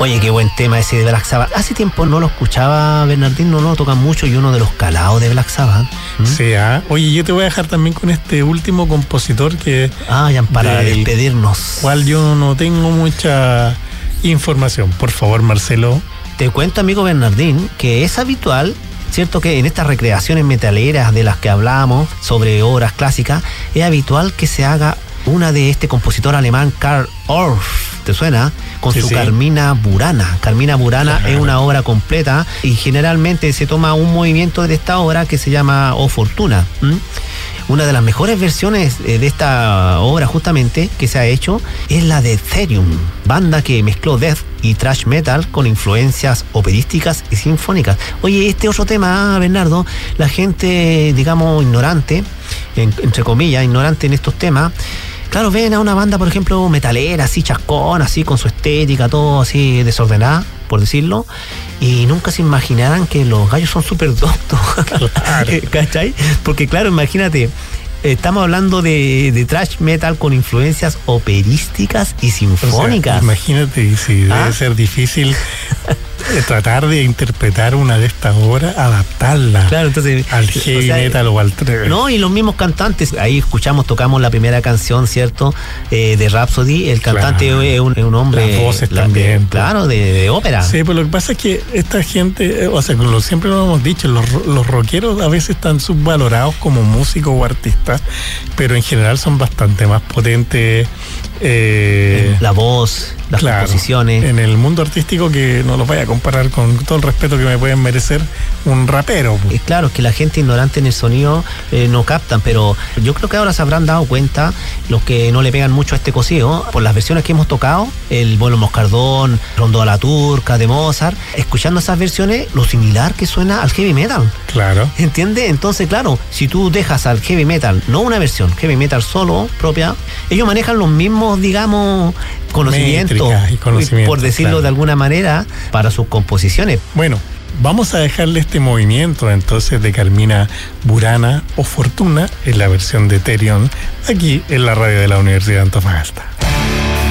Oye, qué buen tema ese de Black Sabbath. Hace tiempo no lo escuchaba, Bernardín, no lo tocan mucho y uno de los calados de Black Sabbath. Sí, Oye, yo te voy a dejar también con este último compositor que... ya para despedirnos. Cual yo no tengo mucha información. Por favor, Marcelo. Te cuento, amigo Bernardín, que es habitual, cierto, que en estas recreaciones metaleras de las que hablamos sobre obras clásicas, es habitual que se haga una de este compositor alemán Karl Orff, ¿te suena? Con su Carmina Burana. Carmina Burana es una obra completa y generalmente se toma un movimiento de esta obra que se llama O Fortuna. Una de las mejores versiones de esta obra justamente que se ha hecho es la de Therion, banda que mezcló death y thrash metal con influencias operísticas y sinfónicas. Oye, este otro tema, Bernardo, la gente, digamos, ignorante, entre comillas, ignorante en estos temas, claro, ven a una banda, por ejemplo, metalera, así chascón, así con su estética, todo así desordenada, por decirlo, y nunca se imaginarán que los gallos son súper doctos. Claro. ¿Cachai? Porque claro, imagínate, estamos hablando de thrash metal con influencias operísticas y sinfónicas. O sea, imagínate, si debe ser difícil tratar de interpretar una de estas obras, adaptarla, claro, entonces, al heavy metal o al trance. No, y los mismos cantantes, ahí tocamos la primera canción, ¿cierto? De Rhapsody, el cantante es un hombre... Las voces también. Claro, de ópera. Sí, pero lo que pasa es que esta gente, siempre lo hemos dicho, los rockeros a veces están subvalorados como músicos o artistas, pero en general son bastante más potentes. La voz, las composiciones. En el mundo artístico, que no los vaya a comparar, con todo el respeto que me pueden merecer, un rapero. Claro, es que la gente ignorante en el sonido no captan, pero yo creo que ahora se habrán dado cuenta, los que no le pegan mucho a este cosío, por las versiones que hemos tocado, el Vuelo Moscardón, Rondo a la Turca, de Mozart, escuchando esas versiones, lo similar que suena al heavy metal. Claro. ¿Entiendes? Entonces, claro, si tú dejas al heavy metal, no una versión, heavy metal solo, propia, ellos manejan los mismos, digamos, conocimientos, por decirlo de alguna manera, para sus composiciones. Bueno, vamos a dejarle este movimiento entonces de Carmina Burana o Fortuna en la versión de Therion, aquí en la radio de la Universidad de Antofagasta.